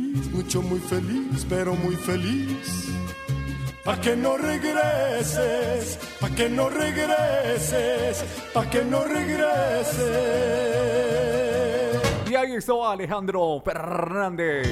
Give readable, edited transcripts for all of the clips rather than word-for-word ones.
muy feliz, pero muy feliz. Pa' que no regreses, pa' que no regreses, pa' que no regreses. Y ahí estaba Alejandro Fernández.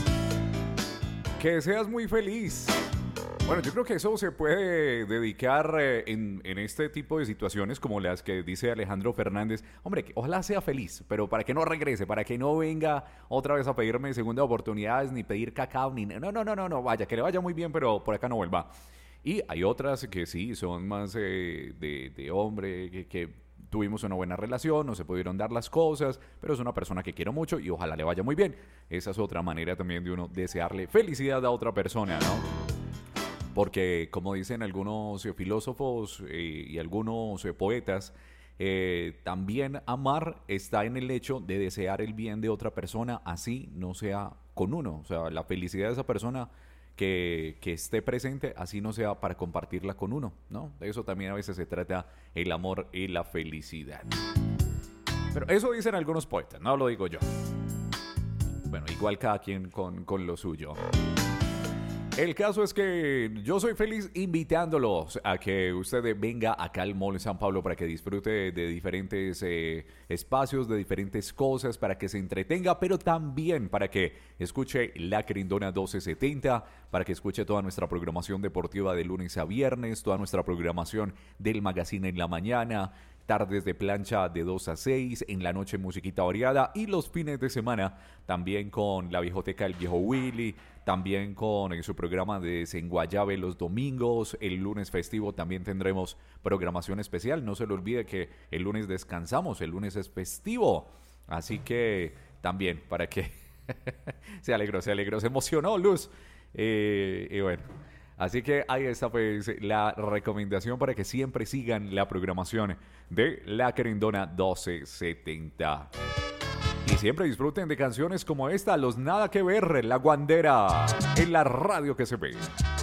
Que seas muy feliz. Bueno, yo creo que eso se puede dedicar en este tipo de situaciones como las que dice Alejandro Fernández. Hombre, que ojalá sea feliz, pero para que no regrese, para que no venga otra vez a pedirme segunda oportunidades, ni pedir cacao, ni... No, vaya, que le vaya muy bien, pero por acá no vuelva. Y hay otras que sí, son más de hombre, que tuvimos una buena relación, no se pudieron dar las cosas, pero es una persona que quiero mucho y ojalá le vaya muy bien. Esa es otra manera también de uno desearle felicidad a otra persona, ¿no? Porque, como dicen algunos filósofos y algunos poetas, también amar está en el hecho de desear el bien de otra persona, así no sea con uno. O sea, la felicidad de esa persona que esté presente, así no sea para compartirla con uno, ¿no? De eso también a veces se trata el amor y la felicidad. Pero eso dicen algunos poetas, no lo digo yo. Bueno, igual cada quien con lo suyo. El caso es que yo soy feliz invitándolos a que usted venga acá al Mall San Pablo para que disfrute de diferentes espacios, de diferentes cosas, para que se entretenga, pero también para que escuche La Querendona 1270, para que escuche toda nuestra programación deportiva de lunes a viernes, toda nuestra programación del Magazine en la mañana, tardes de plancha de 2 a 6, en la noche musiquita variada y los fines de semana también con la viejoteca del viejo Willy, también con su programa de Desenguayabe los domingos, el lunes festivo también tendremos programación especial, no se le olvide que el lunes descansamos, el lunes es festivo, así que también para que se alegró, se emocionó Luz, y bueno. Así que ahí está pues la recomendación para que siempre sigan la programación de La Querendona 1270. Y siempre disfruten de canciones como esta, Los Nada Que Ver, La Guandera, en la radio que se ve.